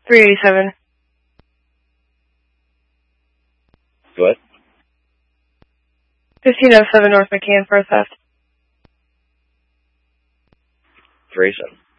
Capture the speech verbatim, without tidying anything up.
three eighty-seven. What? fifteen oh seven North McCann for a theft. three eighty-seven.